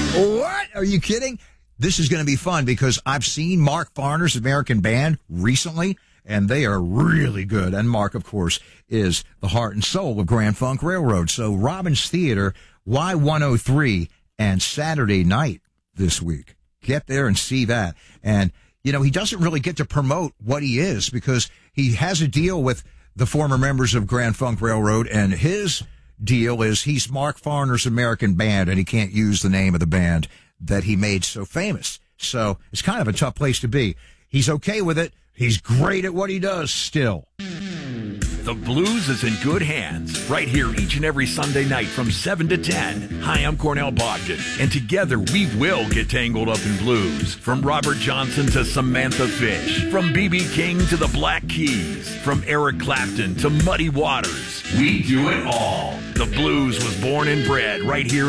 What? Are you kidding? This is going to be fun because I've seen Mark Farner's American Band recently, and they are really good. And Mark, of course, is the heart and soul of Grand Funk Railroad. So Robbins Theater, Y103, and Saturday night this week. Get there and see that. And, you know, he doesn't really get to promote what he is because he has a deal with the former members of Grand Funk Railroad, and his deal is he's Mark Farner's American Band, and he can't use the name of the band that he made so famous. So it's kind of a tough place to be. He's okay with it. He's great at what he does still. The Blues is in good hands right here each and every Sunday night from 7 to 10. Hi, I'm Cornell Bogdan, and together we will get tangled up in blues. From Robert Johnson to Samantha Fish, from B.B. King to the Black Keys, from Eric Clapton to Muddy Waters. We do it all. The Blues was born and bred right here